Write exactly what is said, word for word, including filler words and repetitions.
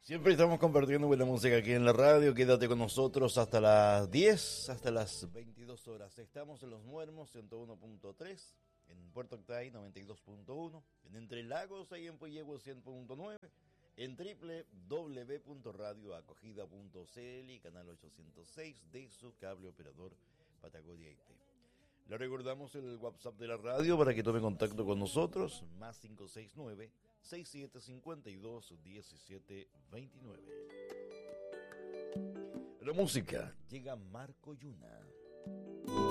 Siempre estamos compartiendo buena música aquí en la radio. Quédate con nosotros hasta las diez, hasta las veintidós horas. Estamos en Los Muermos ciento uno punto tres, en Puerto Octay noventa y dos punto uno, en Entre Lagos y en Puyehue cien punto nueve, en doble u doble u doble u punto radio acogida punto c l y canal ochocientos seis de su cable operador Patagonia I T. Le recordamos el WhatsApp de la radio para que tome contacto con nosotros, más cinco seis nueve, seis siete cinco dos, uno siete dos nueve. La música llega Marco Yuna.